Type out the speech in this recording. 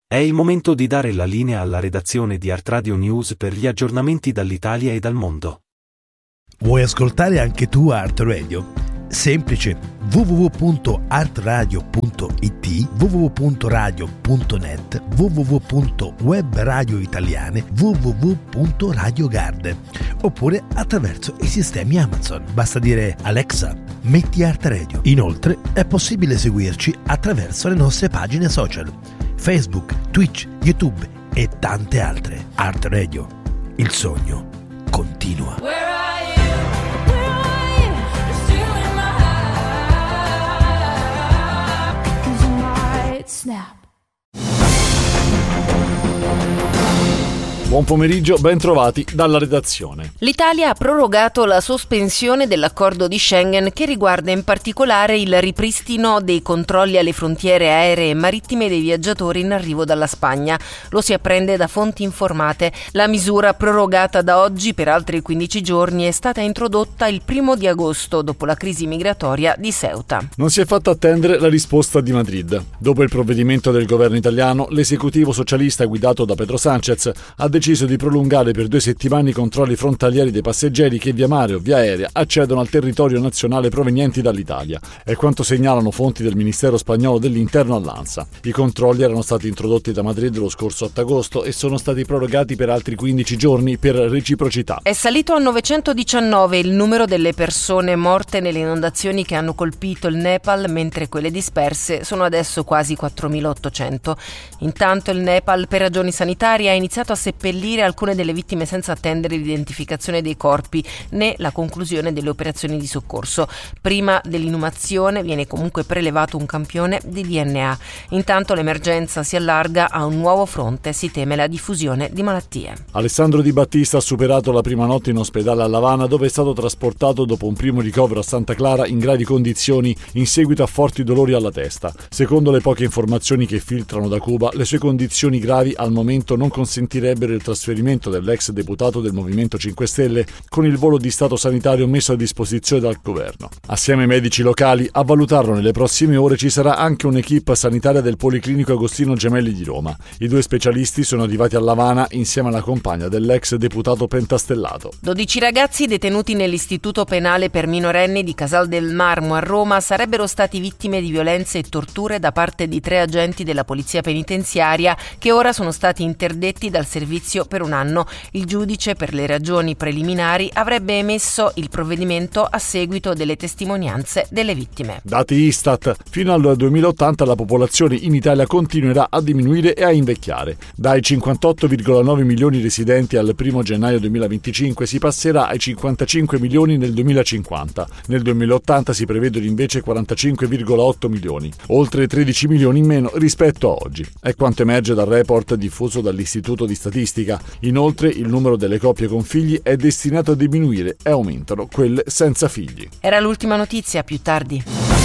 È il momento di dare la linea alla redazione di Art Radio News per gli aggiornamenti dall'Italia e dal mondo. Vuoi ascoltare anche tu Art Radio? Semplice, www.artradio.it, www.radio.net, www.webradioitaliane, www.radiogarden, oppure attraverso i sistemi Amazon. Basta dire Alexa, metti Art Radio. Inoltre è possibile seguirci attraverso le nostre pagine social, Facebook, Twitch, YouTube e tante altre. Art Radio, il sogno continua. Snap. Buon pomeriggio, ben trovati dalla redazione. L'Italia ha prorogato la sospensione dell'accordo di Schengen che riguarda in particolare il ripristino dei controlli alle frontiere aeree e marittime dei viaggiatori in arrivo dalla Spagna. Lo si apprende da fonti informate. La misura, prorogata da oggi per altri 15 giorni, è stata introdotta il 1 di agosto dopo la crisi migratoria di Ceuta. Non si è fatta attendere la risposta di Madrid. Dopo il provvedimento del governo italiano, l'esecutivo socialista guidato da Pedro Sánchez ha deciso di prolungare per 2 settimane i controlli frontalieri dei passeggeri che via mare o via aerea accedono al territorio nazionale provenienti dall'Italia. È quanto segnalano fonti del Ministero spagnolo dell'Interno all'ANSA. I controlli erano stati introdotti da Madrid lo scorso 8 agosto e sono stati prorogati per altri 15 giorni per reciprocità. È salito a 919 il numero delle persone morte nelle inondazioni che hanno colpito il Nepal, mentre quelle disperse sono adesso quasi 4.800. Intanto il Nepal, per ragioni sanitarie, ha iniziato a seppellire alcune delle vittime senza attendere l'identificazione dei corpi né la conclusione delle operazioni di soccorso. Prima dell'inumazione viene comunque prelevato un campione di DNA. Intanto l'emergenza si allarga a un nuovo fronte, si teme la diffusione di malattie. Alessandro Di Battista ha superato la prima notte in ospedale a La Habana, dove è stato trasportato dopo un primo ricovero a Santa Clara in gravi condizioni in seguito a forti dolori alla testa. Secondo le poche informazioni che filtrano da Cuba, le sue condizioni gravi al momento non consentirebbero il trasferimento dell'ex deputato del Movimento 5 Stelle con il volo di stato sanitario messo a disposizione dal governo. Assieme ai medici locali, a valutarlo nelle prossime ore ci sarà anche un'equipe sanitaria del Policlinico Agostino Gemelli di Roma. I 2 specialisti sono arrivati a L'Havana insieme alla compagna dell'ex deputato pentastellato. 12 ragazzi detenuti nell'istituto penale per minorenni di Casal del Marmo a Roma sarebbero stati vittime di violenze e torture da parte di 3 agenti della polizia penitenziaria che ora sono stati interdetti dal servizio per un anno. Il giudice, per le ragioni preliminari, avrebbe emesso il provvedimento a seguito delle testimonianze delle vittime. Dati Istat: fino al 2080 la popolazione in Italia continuerà a diminuire e a invecchiare. Dai 58,9 milioni residenti al 1 gennaio 2025 si passerà ai 55 milioni nel 2050. Nel 2080 si prevedono invece 45,8 milioni, oltre 13 milioni in meno rispetto a oggi. È quanto emerge dal report diffuso dall'Istituto di Statistica. Inoltre il numero delle coppie con figli è destinato a diminuire e aumentano quelle senza figli. Era l'ultima notizia, più tardi.